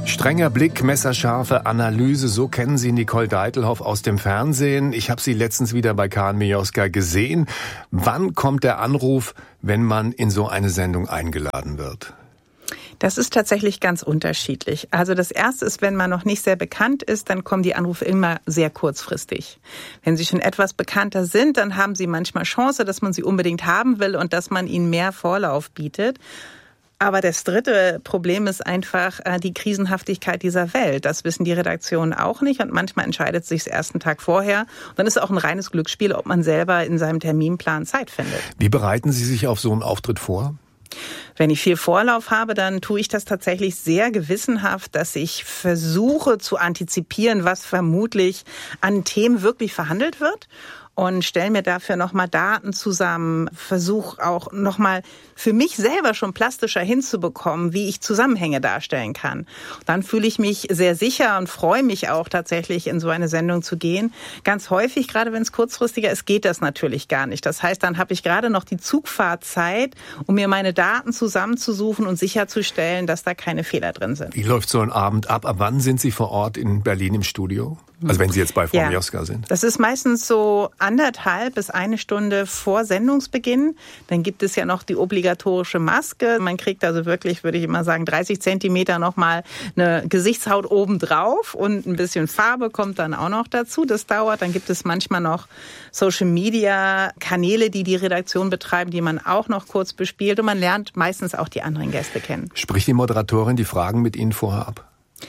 Strenger Blick, messerscharfe Analyse, so kennen Sie Nicole Deitelhoff aus dem Fernsehen. Ich habe sie letztens wieder bei Karen Mioska gesehen. Wann kommt der Anruf, wenn man in so eine Sendung eingeladen wird? Das ist tatsächlich ganz unterschiedlich. Also das Erste ist, wenn man noch nicht sehr bekannt ist, dann kommen die Anrufe immer sehr kurzfristig. Wenn Sie schon etwas bekannter sind, dann haben Sie manchmal Chance, dass man sie unbedingt haben will und dass man ihnen mehr Vorlauf bietet. Aber das dritte Problem ist einfach die Krisenhaftigkeit dieser Welt. Das wissen die Redaktionen auch nicht und manchmal entscheidet sich das ersten Tag vorher. Und dann ist es auch ein reines Glücksspiel, ob man selber in seinem Terminplan Zeit findet. Wie bereiten Sie sich auf so einen Auftritt vor? Wenn ich viel Vorlauf habe, dann tue ich das tatsächlich sehr gewissenhaft, dass ich versuche zu antizipieren, was vermutlich an Themen wirklich verhandelt wird. Und stelle mir dafür nochmal Daten zusammen, versuche auch nochmal für mich selber schon plastischer hinzubekommen, wie ich Zusammenhänge darstellen kann. Dann fühle ich mich sehr sicher und freue mich auch tatsächlich, in so eine Sendung zu gehen. Ganz häufig, gerade wenn es kurzfristiger ist, geht das natürlich gar nicht. Das heißt, dann habe ich gerade noch die Zugfahrtzeit, um mir meine Daten zusammenzusuchen und sicherzustellen, dass da keine Fehler drin sind. Wie läuft so ein Abend ab? Ab wann sind Sie vor Ort in Berlin im Studio? Also wenn Sie jetzt bei Frau Mioska sind. Das ist meistens so 1,5 bis 1 Stunde vor Sendungsbeginn. Dann gibt es ja noch die obligatorische Maske. Man kriegt also wirklich, würde ich immer sagen, 30 Zentimeter nochmal eine Gesichtshaut obendrauf und ein bisschen Farbe kommt dann auch noch dazu. Das dauert. Dann gibt es manchmal noch Social-Media-Kanäle, die Redaktion betreiben, die man auch noch kurz bespielt. Und man lernt meistens auch die anderen Gäste kennen. Spricht die Moderatorin die Fragen mit Ihnen vorher ab?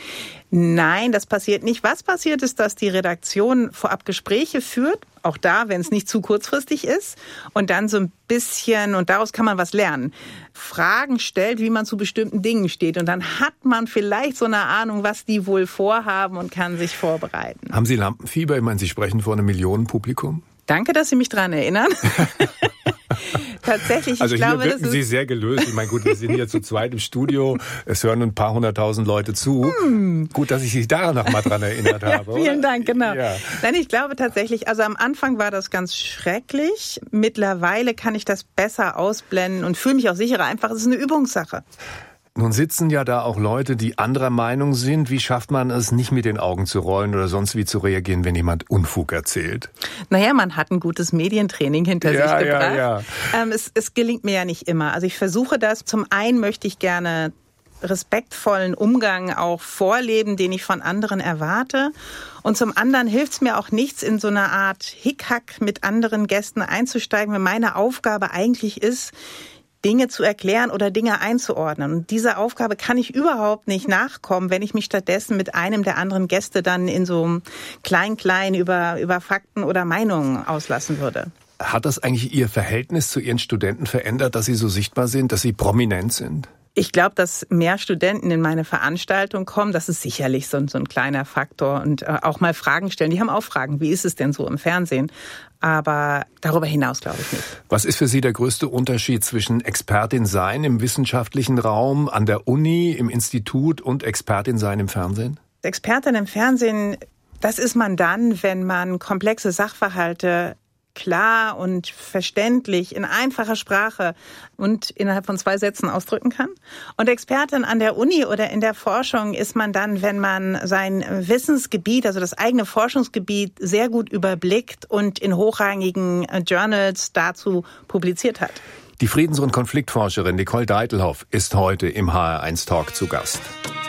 Nein, das passiert nicht. Was passiert ist, dass die Redaktion vorab Gespräche führt, auch da, wenn es nicht zu kurzfristig ist, und dann so ein bisschen, und daraus kann man was lernen, Fragen stellt, wie man zu bestimmten Dingen steht. Und dann hat man vielleicht so eine Ahnung, was die wohl vorhaben und kann sich vorbereiten. Haben Sie Lampenfieber? Ich meine, Sie sprechen vor einem Millionenpublikum. Danke, dass Sie mich daran erinnern. Tatsächlich, also ich glaube, hier wirken Sie sehr gelöst. Ich meine, gut, wir sind hier zu zweit im Studio. Es hören ein paar 100.000 Leute zu. Gut, dass ich Sie da noch mal dran erinnert habe. Vielen oder? Dank, genau. Ja. Nein, ich glaube tatsächlich, also am Anfang war das ganz schrecklich. Mittlerweile kann ich das besser ausblenden und fühle mich auch sicherer. Einfach, es ist eine Übungssache. Nun sitzen ja da auch Leute, die anderer Meinung sind. Wie schafft man es, nicht mit den Augen zu rollen oder sonst wie zu reagieren, wenn jemand Unfug erzählt? Naja, man hat ein gutes Medientraining hinter sich gebracht. Ja. Es gelingt mir ja nicht immer. Also ich versuche das. Zum einen möchte ich gerne respektvollen Umgang auch vorleben, den ich von anderen erwarte. Und zum anderen hilft es mir auch nichts, in so eine Art Hickhack mit anderen Gästen einzusteigen, wenn meine Aufgabe eigentlich ist, Dinge zu erklären oder Dinge einzuordnen. Und dieser Aufgabe kann ich überhaupt nicht nachkommen, wenn ich mich stattdessen mit einem der anderen Gäste dann in so klein über Fakten oder Meinungen auslassen würde. Hat das eigentlich Ihr Verhältnis zu Ihren Studenten verändert, dass Sie so sichtbar sind, dass Sie prominent sind? Ich glaube, dass mehr Studenten in meine Veranstaltung kommen, das ist sicherlich so ein kleiner Faktor. Und auch mal Fragen stellen. Die haben auch Fragen, wie ist es denn so im Fernsehen? Aber darüber hinaus glaube ich nicht. Was ist für Sie der größte Unterschied zwischen Expertin sein im wissenschaftlichen Raum, an der Uni, im Institut und Expertin sein im Fernsehen? Expertin im Fernsehen, das ist man dann, wenn man komplexe Sachverhalte klar und verständlich in einfacher Sprache und innerhalb von 2 Sätzen ausdrücken kann. Und Expertin an der Uni oder in der Forschung ist man dann, wenn man sein Wissensgebiet, also das eigene Forschungsgebiet, sehr gut überblickt und in hochrangigen Journals dazu publiziert hat. Die Friedens- und Konfliktforscherin Nicole Deitelhoff ist heute im HR1 Talk zu Gast.